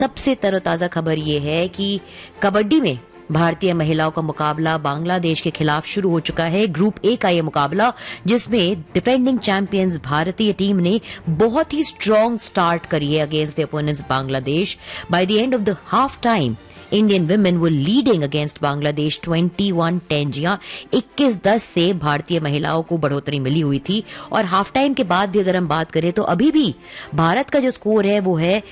सबसे तरोताजा खबर ये है कि कबड्डी में भारतीय महिलाओं का मुकाबला बांग्लादेश के खिलाफ शुरू हो चुका है। ग्रुप ए का ये मुकाबला, जिसमें डिफेंडिंग चैंपियंस भारतीय टीम ने बहुत ही स्ट्रॉन्ग स्टार्ट करी है against the opponents Bangladesh. By the end of the half time Indian women were leading against Bangladesh 21-10। जी हाँ, 21-10 से भारतीय महिलाओं को बढ़ोतरी मिली हुई थी। और हाफ टाइम के बाद भी अगर हम बात करें तो अभी भी भारत का जो स्कोर है वो है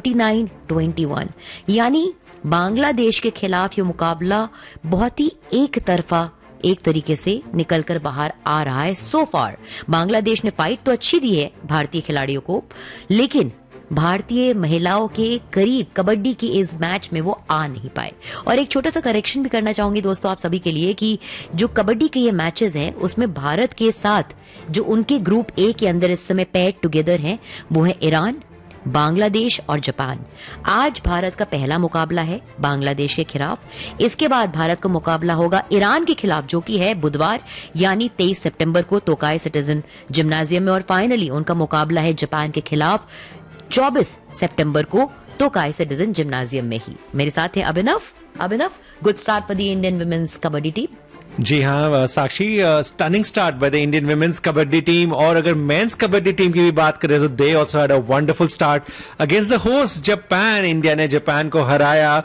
39-21। यानी बांग्लादेश के खिलाफ ये मुकाबला बहुत ही एक तरफा एक तरीके से निकलकर बाहर आ रहा है। सो फार बांग्लादेश ने फाइट तो अच्छी दी है भारतीय खिलाड़ियों को, लेकिन भारतीय महिलाओं के करीब कबड्डी के इस मैच में वो आ नहीं पाए। और एक छोटा सा करेक्शन भी करना चाहूंगी दोस्तों आप सभी के लिए कि जो कबड्डी के ये मैचेस हैं उसमें भारत के साथ जो उनके ग्रुप ए के अंदर इस समय पेयर्ड टुगेदर हैं वो है ईरान, बांग्लादेश और जापान। आज भारत का पहला मुकाबला है बांग्लादेश के खिलाफ। इसके बाद भारत का मुकाबला होगा ईरान के खिलाफ, जो कि है बुधवार यानी 23 सितंबर को तोकाई सिटीजन जिम्नाजियम में। और फाइनली उनका मुकाबला है जापान के खिलाफ 24 सितंबर को तोकाई सिटीजन जिम्नाजियम में ही। मेरे साथ है अभिनव। Good start for the Indian women's kabaddi team. जी हाँ साक्षी, stunning start by the Indian women's kabaddi team. और अगर मेंस कबड्डी टीम की भी बात करें तो they also had a wonderful start against the host Japan. India ने जापान को हराया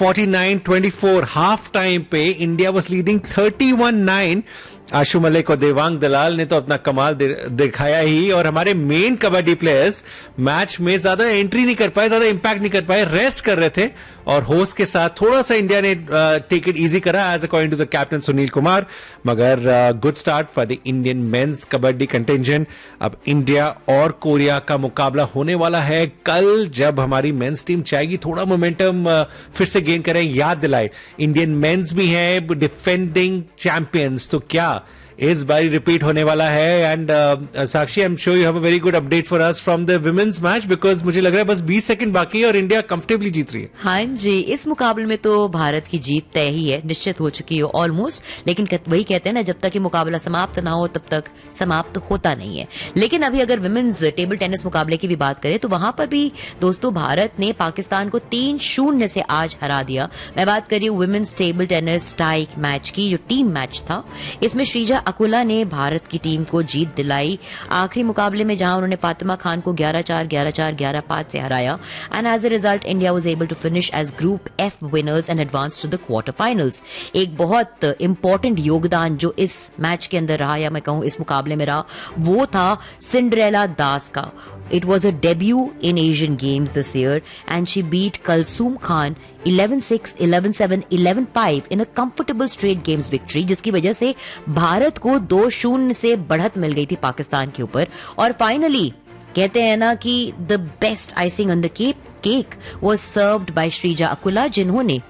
49-24। हाफ टाइम पे इंडिया वाज लीडिंग 31-9। आशु मलिक और देवांग दलाल ने तो अपना कमाल दिखाया ही। और हमारे मेन कबड्डी प्लेयर्स मैच में ज्यादा एंट्री नहीं कर पाए, ज्यादा इंपैक्ट नहीं कर पाए, रेस्ट कर रहे थे। और होस्ट के साथ थोड़ा सा इंडिया ने टेक इट इजी करा as according to the captain Sunil Kumar. मगर good start for the Indian mains kabaddi contingent. अब इंडिया और कोरिया का मुकाबला होने वाला है कल, जब हमारी मेंस टीम चाहेगी थोड़ा मोमेंटम फिर से गेन करें। याद दिलाए इंडियन मेंस भी है डिफेंडिंग चैंपियंस, तो क्या इस बारी रिपीट होने वाला है। And Sakshi, I am sure you have a very good update for us from the women's match, because मुझे लग रहा है बस 20 सेकंड बाकी है और इंडिया कंफर्टेबली जीत रही है। हाँ जी, इस मुकाबले में तो भारत की जीत तय ही है, निश्चित हो चुकी है ऑलमोस्ट। लेकिन वही कहते हैं ना, जब तक ये मुकाबला समाप्त ना हो तब तक समाप्त होता नहीं है। लेकिन अभी अगर वुमेन्स टेबल टेनिस मुकाबले की भी बात करें तो वहां पर भी दोस्तों भारत ने पाकिस्तान को 3-0 से आज हरा दिया। मैं बात कर रही हूँ women's table tennis tie match की, जो टीम मैच था। इसमें श्रीजा अकुला ने भारत की टीम को जीत दिलाई आखिरी मुकाबले में, जहां उन्होंने फातिमा खान को 11-4, 11-4, 11-5 से हराया। And as a result India was able to finish age group F winners and advance to the quarter finals. एक बहुत इंपॉर्टेंट योगदान जो इस मैच के अंदर रहा, या मैं कहूं इस मुकाबले में रहा, वो था सिंड्रेला दास का। It was her debut in Asian Games this year and she beat Kalsoom Khan 11-6, 11-7, 11-5 in a comfortable straight games victory, जिसकी वजह से भारत को 2-0 से बढ़त मिल गई थी पाकिस्तान के ऊपर। और फाइनली कहते हैं ना कि the best icing on the cake was served by Sreeja Akula, जिन्होंने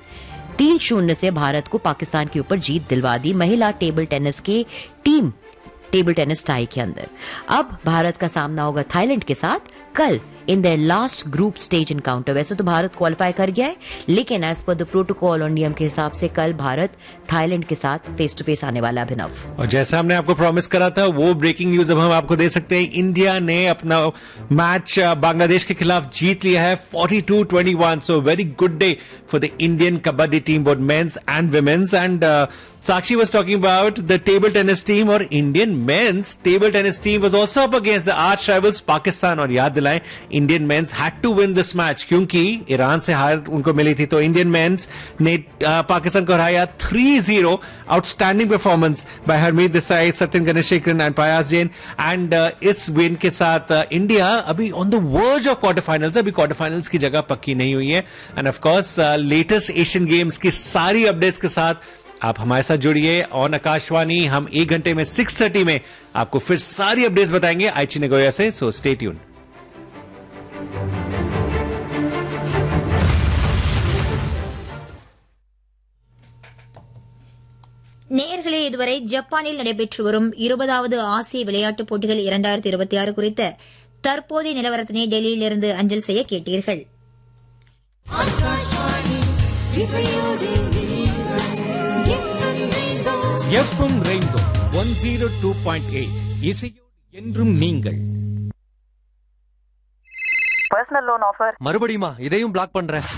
3-0 से भारत को पाकिस्तान के ऊपर जीत दिलवा दी महिला टेबल टेनिस के टीम टेबल टेनिस टाई के अंदर। अब भारत का सामना होगा थाईलैंड के साथ कल in their last group stage encounter. वैसे तो भारत क्वालिफाई कर गया है, लेकिन एज पर द प्रोटोकॉल और नियम के हिसाब से कल भारत थाईलैंड के साथ फेस टू फेस आने वाला। अभिनव, और जैसा हमने आपको प्रॉमिस करा था वो ब्रेकिंग न्यूज अब हम आपको दे सकते हैं। इंडिया ने अपना मैच बांग्लादेश के खिलाफ जीत लिया है 42-21। So very good day for the Indian kabaddi team, both mains and women's. And Sakshi was talking about the table tennis team, और Indian men's table tennis team was also up against the arch rivals Pakistan। और याद दिलाएं Indian men's had to win this match क्योंकि Iran से हार उनको मिली थी। तो Indian men's ने पाकिस्तान को हराया 3-0। Outstanding performance by Harmeet Desai, Satyan गणेशेखरन and पायास Jain. And इस विन के साथ इंडिया अभी on the verge of quarter finals, अभी क्वार्टर फाइनल्स की जगह पक्की नहीं हुई है। End of course latest Asian games की सारी अपडेट्स के साथ आप हमारे साथ जुड़िए ऑन आकाशवाणी। हम 1 घंटे में 6:30 में आपको फिर सारी अपडेट्स बताएंगे आईची नगोया से। So stay tune. நேயர்களே, இதுவரை ஜப்பானில் நடைபெற்று வரும் 20வது ஆசிய விளையாட்டுப் போட்டிகள் 2026 குறித்த தற்போதைய நிலவரத்தினை டெல்லியிலிருந்து அஞ்சல் செய்ய கேட்டீர்கள். எஃப்எம் ரெயின்போ 102.8 இசையோடு என்றும் நீங்கள். Personal loan offer. மறுபடியுமா இதையும் பிளாக் பண்றேன்.